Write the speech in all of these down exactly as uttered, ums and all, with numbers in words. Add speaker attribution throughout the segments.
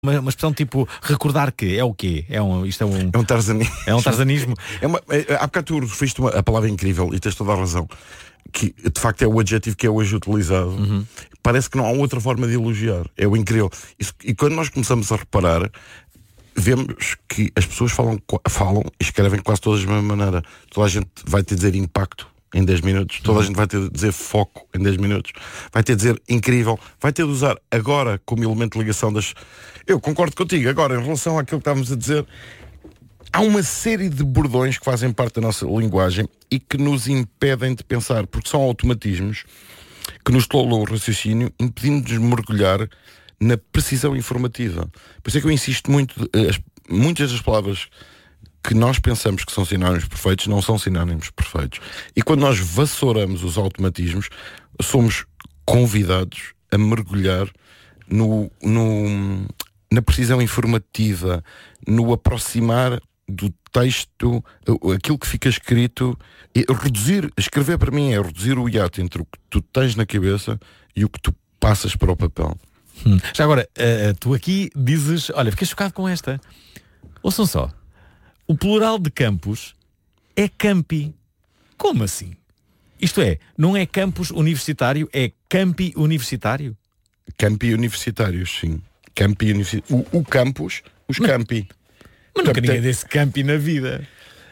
Speaker 1: Uma, uma expressão tipo recordar que é o quê? É um, isto é um,
Speaker 2: é um tarzanismo.
Speaker 1: É um tarzanismo.
Speaker 2: É uma, é, há bocado tu referiste uma, a palavra incrível e tens toda a razão. Que de facto é o adjetivo que é hoje utilizado. Uhum. Parece que não há outra forma de elogiar. É o incrível. Isso, e quando nós começamos a reparar, vemos que as pessoas falam, falam e escrevem quase todas da mesma maneira. Toda a gente vai te dizer impacto em dez minutos, toda a gente vai ter de dizer foco em dez minutos, vai ter de dizer incrível, vai ter de usar agora como elemento de ligação das... Eu concordo contigo, agora em relação àquilo que estávamos a dizer, há uma série de bordões que fazem parte da nossa linguagem e que nos impedem de pensar, porque são automatismos que nos tolam o raciocínio, impedindo-nos de mergulhar na precisão informativa. Por isso é que eu insisto muito, as, muitas das palavras que nós pensamos que são sinónimos perfeitos não são sinónimos perfeitos. E quando nós vassouramos os automatismos, somos convidados a mergulhar no, no, na precisão informativa, no aproximar do texto, aquilo que fica escrito, e reduzir, escrever para mim é reduzir o hiato entre o que tu tens na cabeça e o que tu passas para o papel.
Speaker 1: Hum. Já agora, uh, tu aqui dizes, olha, fiquei chocado com esta. Ouçam só. O plural de campus é campi. Como assim? Isto é, não é campus universitário, é campi universitário?
Speaker 2: Campi universitários, sim. Campi universitário. O, o campus, os
Speaker 1: mas,
Speaker 2: campi.
Speaker 1: Mas nunca ninguém disse campi na vida.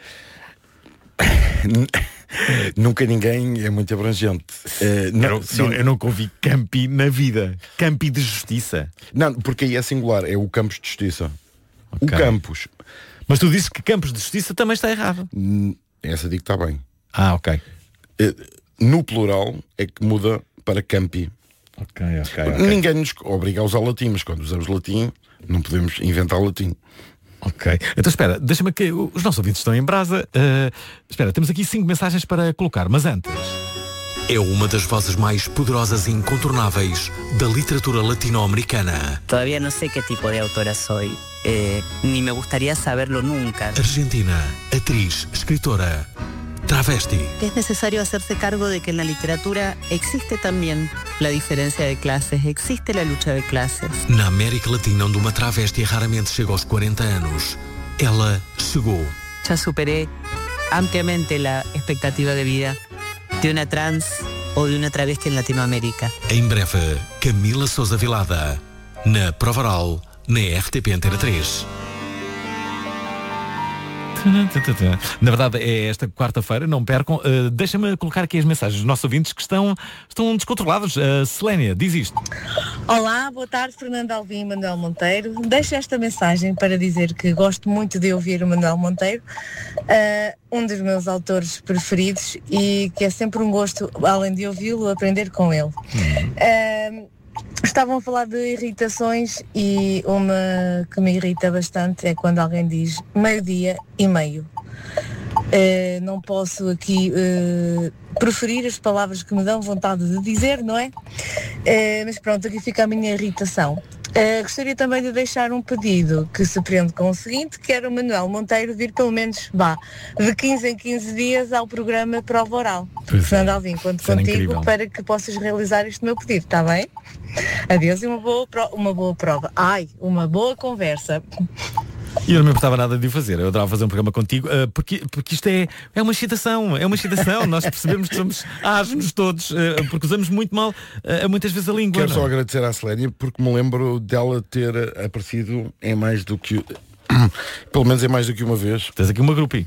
Speaker 2: Nunca ninguém é muito abrangente. Uh, não,
Speaker 1: eu, não, eu nunca ouvi campi na vida. Campi de justiça.
Speaker 2: Não, porque aí é singular, é o campus de justiça. Okay. O campus.
Speaker 1: Mas tu dizes que campos de justiça também está errado.
Speaker 2: Essa digo que está bem.
Speaker 1: Ah, ok.
Speaker 2: No plural é que muda para campi.
Speaker 1: Ok, ok. okay.
Speaker 2: Ninguém nos obriga a usar latim, mas quando usamos latim, não podemos inventar latim.
Speaker 1: Ok. Então espera, deixa-me que os nossos ouvintes estão em brasa. Uh, espera, temos aqui cinco mensagens para colocar, mas antes...
Speaker 3: É uma das vozes mais poderosas e incontornáveis da literatura latino-americana.
Speaker 4: Todavía no sé qué tipo de autora soy, eh, ni me gustaría saberlo nunca.
Speaker 3: Argentina, atriz, escritora, travesti.
Speaker 4: Es necesario hacerse cargo de que en la literatura existe también la diferencia de clases, existe la lucha de clases.
Speaker 3: Na América Latina, onde uma travesti raramente chega aos quarenta anos, ela chegou.
Speaker 4: Ya superé ampliamente la expectativa de vida de una trans ou de uma travesti em Latinoamérica.
Speaker 3: Em breve, Camila Sousa Vilada, na Provaral, na R T P Antena três.
Speaker 1: Na verdade é esta quarta-feira, não percam. Uh, deixa-me colocar aqui as mensagens dos nossos ouvintes que estão, estão descontrolados. Uh, Selénia, diz isto.
Speaker 5: Olá, boa tarde, Fernando Alvim e Manuel Monteiro. Deixo esta mensagem para dizer que gosto muito de ouvir o Manuel Monteiro, uh, um dos meus autores preferidos, e que é sempre um gosto, além de ouvi-lo, aprender com ele. Uhum. Uh, Estavam a falar de irritações e uma que me irrita bastante é quando alguém diz meio-dia e meio. Uh, não posso aqui uh, preferir as palavras que me dão vontade de dizer, não é? Uh, mas pronto, aqui fica a minha irritação. Uh, gostaria também de deixar um pedido que se prende com o seguinte, que era o Manuel Monteiro vir pelo menos, vá, de quinze em quinze dias ao programa Prova Oral. Fernando Alvim, conto contigo incrível. Para que possas realizar este meu pedido, está bem? Adeus e uma boa, pro- uma boa prova. Ai, uma boa conversa.
Speaker 1: E eu não me importava nada de o fazer, eu adorava fazer um programa contigo, uh, porque, porque isto é, é uma excitação, é uma excitação, nós percebemos que somos asnos todos, uh, porque usamos muito mal uh, muitas vezes a língua.
Speaker 2: Quero
Speaker 1: não?
Speaker 2: só agradecer à Selénia porque me lembro dela ter aparecido em mais do que, pelo menos em mais do que uma vez.
Speaker 1: Tens aqui uma grupinha.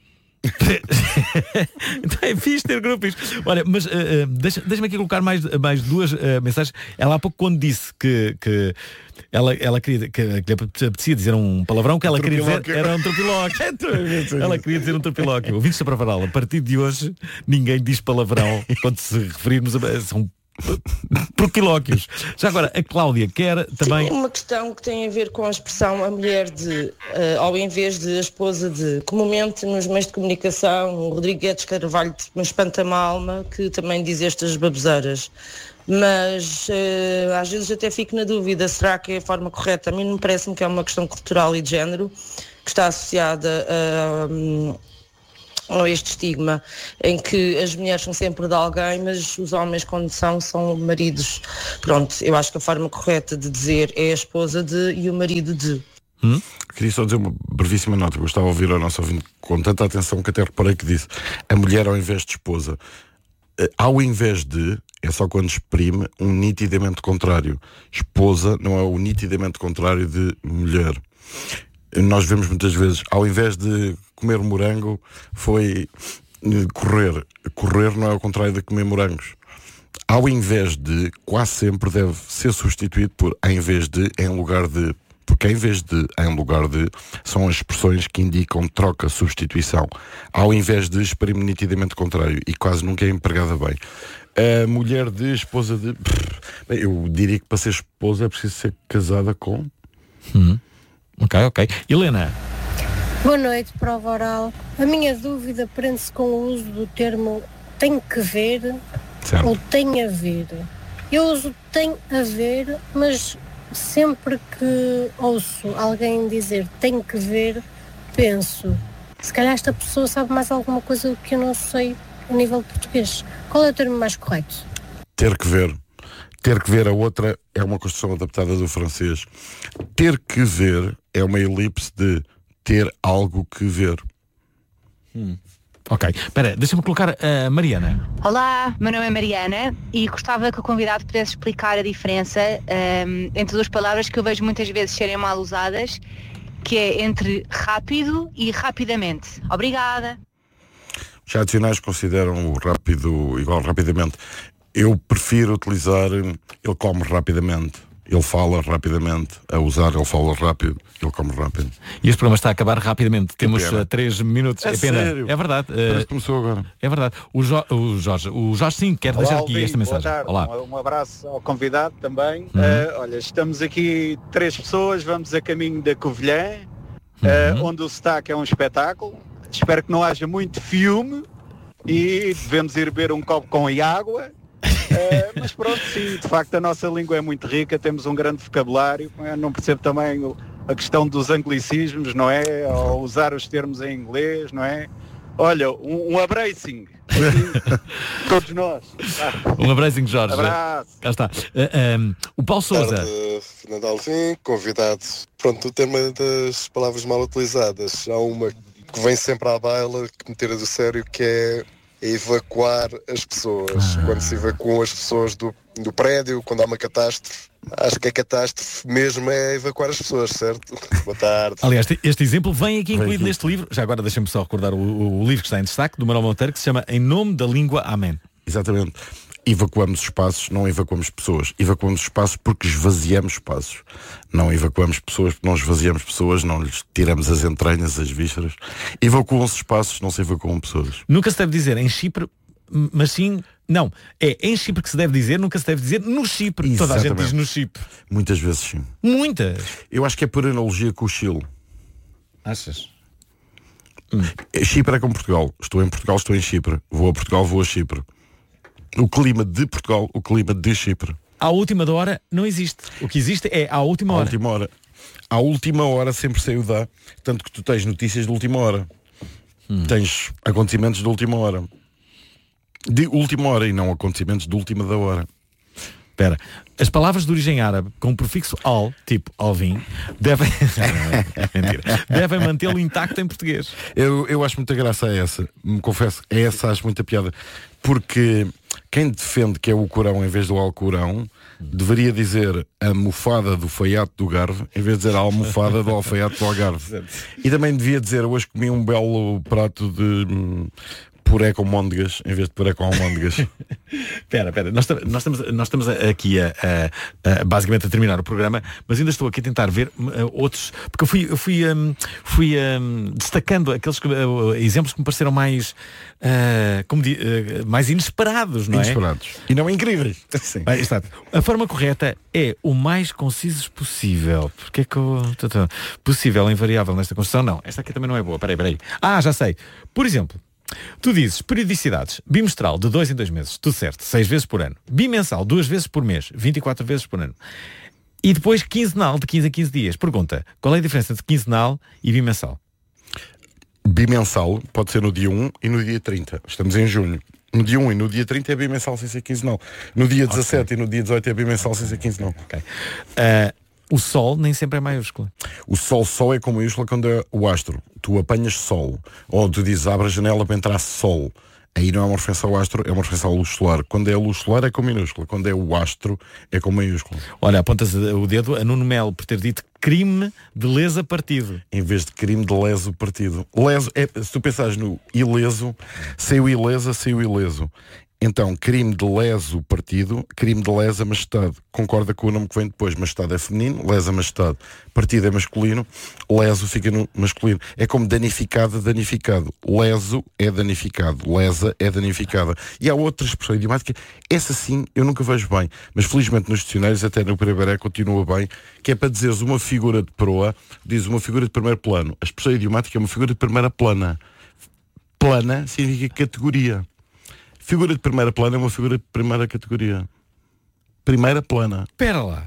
Speaker 1: Então é fixe ter grupos. Olha, mas uh, uh, deixa, deixa-me aqui colocar mais, mais duas uh, mensagens. Ela há pouco quando disse que, que ela, ela queria que, que lhe apetecia dizer um palavrão, que ela queria dizer era um tropilóquio. Ela queria dizer um tropilóquio. Ouvintes da Provaral, a partir de hoje ninguém diz palavrão quando se referirmos a são tropilóquios. Já agora, a Cláudia quer também...
Speaker 6: Sim, uma questão que tem a ver com a expressão a mulher de, uh, ao invés de a esposa de, comumente nos meios de comunicação, o Rodrigo Guedes Carvalho me espanta-me a alma, que também diz estas baboseiras. Mas uh, às vezes até fico na dúvida, será que é a forma correta? A mim me parece-me que é uma questão cultural e de género, que está associada a... Um, ou este estigma em que as mulheres são sempre de alguém, mas os homens, quando são, são maridos. Pronto, eu acho que a forma correta de dizer é a esposa de e o marido de.
Speaker 2: Hum? Queria só dizer uma brevíssima nota. Gostava de ouvir a nossa ouvinte com tanta atenção que até reparei que disse a mulher ao invés de esposa. Ao invés de, é só quando exprime um nitidamente contrário. Esposa não é o nitidamente contrário de mulher. Nós vemos muitas vezes, ao invés de comer morango, foi correr. Correr não é o contrário de comer morangos. Ao invés de, quase sempre deve ser substituído por em vez de, em lugar de. Porque em vez de, em lugar de, são as expressões que indicam troca, substituição. Ao invés de, exprime nitidamente contrário. E quase nunca é empregada bem. A mulher de, esposa de... Bem, eu diria que para ser esposa é preciso ser casada com...
Speaker 1: Hum. Ok, ok. Helena.
Speaker 7: Boa noite, prova oral. A minha dúvida prende-se com o uso do termo tem que ver, certo, ou tem a ver. Eu uso tem a ver, mas sempre que ouço alguém dizer tem que ver, penso, se calhar esta pessoa sabe mais alguma coisa do que eu não sei a nível de português. Qual é o termo mais correto?
Speaker 2: Ter que ver. Ter que ver, a outra é uma construção adaptada do francês. Ter que ver é uma elipse de ter algo que ver.
Speaker 1: Hum. Ok, espera, deixa-me colocar a uh, Mariana.
Speaker 8: Olá, meu nome é Mariana e gostava que o convidado pudesse explicar a diferença um, entre duas palavras que eu vejo muitas vezes serem mal usadas, que é entre rápido e rapidamente. Obrigada.
Speaker 2: Já adicionais consideram o rápido igual rapidamente. Eu prefiro utilizar ele come rapidamente, ele fala rapidamente, a usar ele fala rápido, ele come rápido.
Speaker 1: E este programa está a acabar rapidamente, que temos uh, três minutos.
Speaker 2: É,
Speaker 1: é pena.
Speaker 2: Sério?
Speaker 1: É verdade.
Speaker 2: Parece
Speaker 1: Uh,
Speaker 2: que começou agora.
Speaker 1: É verdade. O, jo o Jorge, o Jorge sim, quer deixar aqui
Speaker 9: Alvin,
Speaker 1: esta mensagem.
Speaker 9: Boa tarde.
Speaker 1: Olá.
Speaker 9: Um, um abraço ao convidado também.
Speaker 1: Uhum.
Speaker 9: Uh, olha, estamos aqui três pessoas, vamos a caminho da Covilhã,
Speaker 1: Uhum.
Speaker 9: uh, onde o sotaque é um espetáculo. Espero que não haja muito filme e devemos ir beber um copo com água. Uh, mas pronto, sim, de facto a nossa língua é muito rica, temos um grande vocabulário. Eu não percebo também o, a questão dos anglicismos, não é? Ou usar os termos em inglês, não é? Olha, um, um abracing, todos nós.
Speaker 1: Um abraço, Jorge.
Speaker 9: Abraço.
Speaker 1: Cá está. Uh, um, o Paulo Sousa.
Speaker 10: Tarde, Fernando Alvim, convidado. Pronto, o tema das palavras mal utilizadas. Há uma que vem sempre à baila, que me tira do sério, que é evacuar as pessoas. Ah. Quando se evacuam as pessoas do, do prédio, quando há uma catástrofe. Acho que a catástrofe mesmo é evacuar as pessoas, certo? Boa tarde.
Speaker 1: Aliás, este exemplo vem aqui incluído vem neste livro. Já agora deixem-me só recordar o, o livro que está em destaque, do Manuel Monteiro, que se chama Em Nome da Língua, Amém.
Speaker 2: Exatamente. Evacuamos espaços, não evacuamos pessoas. Evacuamos espaços porque esvaziamos espaços. Não evacuamos pessoas porque não esvaziamos pessoas, não lhes tiramos as entranhas, as vísceras. Evacuam-se espaços, não se evacuam pessoas.
Speaker 1: Nunca se deve dizer em Chipre, mas sim... Não, é em Chipre que se deve dizer, nunca se deve dizer no Chipre. Exatamente. Toda a gente diz no Chipre.
Speaker 2: Muitas vezes sim.
Speaker 1: Muitas.
Speaker 2: Eu acho que é por analogia com o Chile.
Speaker 1: Achas?
Speaker 2: Hum. Chipre é como Portugal. Estou em Portugal, estou em Chipre. Vou a Portugal, vou a Chipre. O clima de Portugal, o clima de Chipre.
Speaker 1: À última da hora não existe. O que existe é à última hora.
Speaker 2: À última hora. À última hora sempre saiu da. Tanto que tu tens notícias de última hora. Hum. Tens acontecimentos de última hora. De última hora e não acontecimentos de última da hora.
Speaker 1: Espera, as palavras de origem árabe com o prefixo al, tipo Alvin, devem mentira, devem mantê-lo intacto em português.
Speaker 2: Eu, eu acho muita graça a essa, me confesso, a essa acho muita piada, porque quem defende que é o Corão em vez do Alcorão deveria dizer a almofada do faiato do Garve em vez de dizer a almofada do alfaiate do Algarve. E também devia dizer hoje comi um belo prato de hum, puré com môndegas em vez de puré com almôndegas.
Speaker 1: Espera, espera, nós, nós, estamos, nós estamos aqui a, a, a, basicamente a terminar o programa, mas ainda estou aqui a tentar ver uh, outros, porque eu fui, eu fui, um, fui um, destacando aqueles que, uh, exemplos que me pareceram mais uh, como di, uh, mais inesperados, não é?
Speaker 2: Inesperados. E não incríveis. Sim.
Speaker 1: Bem, está. A forma correta é o mais concisos possível. Porque é que eu... Possível, invariável nesta construção? Não, esta aqui também não é boa. Peraí, peraí. Ah, já sei. Por exemplo, tu dizes periodicidades, bimestral de dois em dois meses, tudo certo, seis vezes por ano. Bimensal, duas vezes por mês, vinte e quatro vezes por ano. E depois quinzenal, de quinze a quinze dias. Pergunta, qual é a diferença entre quinzenal e bimensal?
Speaker 2: bimensal, pode ser no dia um e no dia trinta. Estamos em junho. No dia um e no dia trinta é bimensal sem ser quinzenal. No dia dezassete okay. e no dia dezoito é bimensal sem ser quinzenal.
Speaker 1: Okay. Uh, o Sol nem sempre é maiúsculo.
Speaker 2: O Sol só é com maiúscula quando é o astro. Tu apanhas Sol. Ou tu dizes, abre a janela para entrar Sol. Aí não é uma referência ao astro, é uma referência ao luz solar. Quando é a luz solar é com minúscula. Quando é o astro é com maiúscula.
Speaker 1: Olha, apontas o dedo a Nuno Melo por ter dito crime de lesa partido.
Speaker 2: Em vez de crime de leso partido. Leso, é, se tu pensares no ileso, saiu ilesa, saiu ileso. Então, crime de leso partido, crime de lesa majestade. Concorda com o nome que vem depois. Majestade é feminino, lesa majestade. Partido é masculino, leso fica no masculino. É como danificado, danificado. Leso é danificado, lesa é danificada. E há outra expressão idiomática, essa sim eu nunca vejo bem, mas felizmente nos dicionários, até no Primeiro continua bem, que é para dizeres uma figura de proa, diz uma figura de primeiro plano. A expressão idiomática é uma figura de primeira plana. Plana significa categoria. Figura de primeira plana é uma figura de primeira categoria. Primeira plana.
Speaker 1: Espera lá.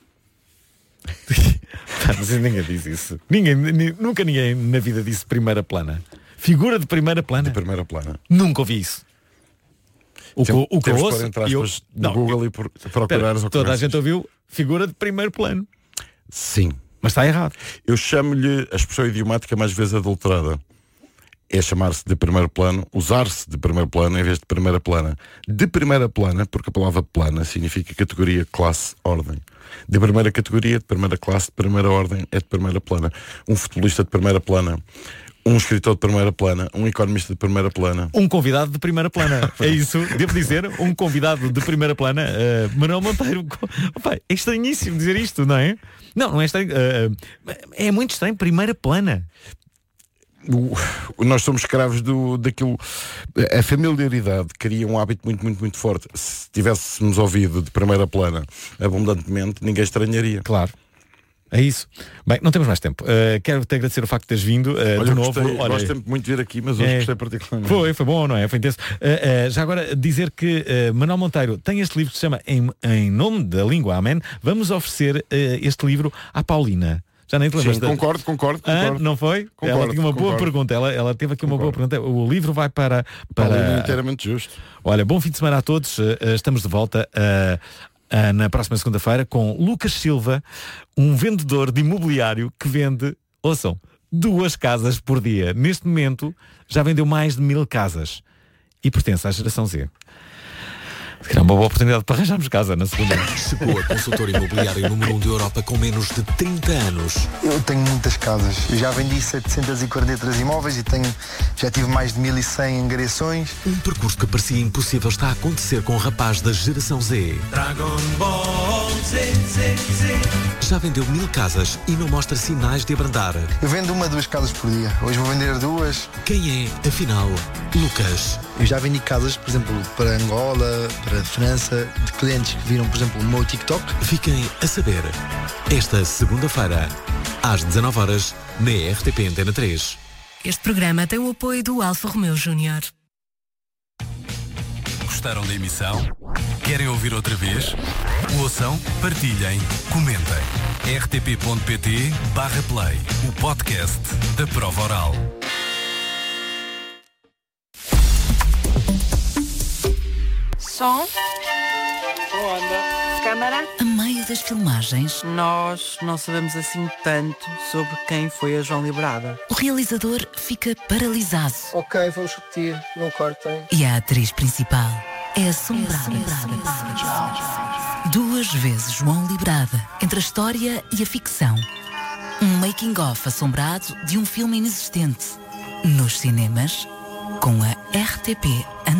Speaker 1: Mas ninguém diz isso. Ninguém, nunca ninguém na vida disse primeira plana. Figura de primeira plana?
Speaker 2: De primeira plana.
Speaker 1: Nunca ouvi isso. O que
Speaker 2: Tem,
Speaker 1: o que eu ouço...
Speaker 2: Eu, no não, Google eu, e por, procurares...
Speaker 1: Toda a gente ouviu figura de primeiro plano.
Speaker 2: Sim.
Speaker 1: Mas está errado.
Speaker 2: Eu chamo-lhe a expressão idiomática mais vezes adulterada. É chamar-se de primeiro plano, usar-se de primeiro plano em vez de primeira plana. De primeira plana, porque a palavra plana significa categoria, classe, ordem. De primeira categoria, de primeira classe, de primeira ordem, é de primeira plana. Um futebolista de primeira plana, um escritor de primeira plana, um economista de primeira plana.
Speaker 1: Um convidado de primeira plana. É isso, devo dizer, um convidado de primeira plana, uh, Manuel Monteiro. Opa, é estranhíssimo dizer isto, não é? Não, não é estranho. Uh, é muito estranho, primeira plana.
Speaker 2: O, nós somos escravos do, daquilo. A familiaridade cria um hábito muito, muito, muito forte. Se tivéssemos ouvido de primeira plana abundantemente, ninguém estranharia.
Speaker 1: Claro. É isso. Bem, não temos mais tempo. Uh, Quero-te agradecer o facto de teres vindo uh,
Speaker 2: olha,
Speaker 1: de novo.
Speaker 2: Gostei,
Speaker 1: olha,
Speaker 2: gosto sempre muito de vir aqui, mas hoje é, gostei particularmente.
Speaker 1: Foi, foi bom, não é? Foi intenso. Uh, uh, já agora dizer que uh, Manuel Monteiro tem este livro que se chama Em, em Nome da Língua Amém. Vamos oferecer uh, este livro à Paulina. Já nem te lembras?
Speaker 2: Sim, da... concordo, concordo, concordo.
Speaker 1: Ah, não foi?
Speaker 2: Concordo,
Speaker 1: ela tinha uma
Speaker 2: concordo.
Speaker 1: boa pergunta. Ela, ela teve aqui concordo. uma boa pergunta. O livro vai para... para...
Speaker 2: Paulina, inteiramente justo.
Speaker 1: Olha, bom fim de semana a todos. Uh, estamos de volta uh, uh, na próxima segunda-feira com Lucas Silva, um vendedor de imobiliário que vende, ouçam, duas casas por dia. Neste momento já vendeu mais de mil casas e pertence à geração Z. Era uma boa oportunidade para arranjarmos casa na segunda.
Speaker 3: Chegou a consultora imobiliária número um da Europa com menos de trinta anos.
Speaker 11: Eu tenho muitas casas. Eu já vendi setecentos e quarenta e três imóveis e tenho, já tive mais de mil e cem angariações.
Speaker 3: Um percurso que parecia impossível está a acontecer com o rapaz da geração Z. Dragon Ball Z, Z, Z. Já vendeu mil casas e não mostra sinais de abrandar.
Speaker 11: Eu vendo uma, duas casas por dia. Hoje vou vender duas.
Speaker 3: Quem é, afinal, Lucas?
Speaker 11: Eu já vendi casas, por exemplo, para Angola, para a França, de clientes que viram, por exemplo, o meu TikTok.
Speaker 3: Fiquem a saber, esta segunda-feira, às dezanove horas, na R T P Antena três.
Speaker 12: Este programa tem o apoio do Alfa Romeo Júnior.
Speaker 13: Gostaram da emissão? Querem ouvir outra vez? Ouçam, partilhem, comentem. r t p ponto p t barra play, o podcast da prova oral.
Speaker 14: Som.
Speaker 12: Onda.
Speaker 14: Câmara.
Speaker 12: A meio das filmagens,
Speaker 14: Nós não sabemos assim tanto sobre quem foi a João Librada.
Speaker 12: o realizador fica paralisado.
Speaker 11: Ok, vamos repetir, não cortem.
Speaker 12: E a atriz principal é assombrada. Duas vezes João Librada, entre a história e a ficção. Um making-of assombrado de um filme inexistente. Nos cinemas, com a R T P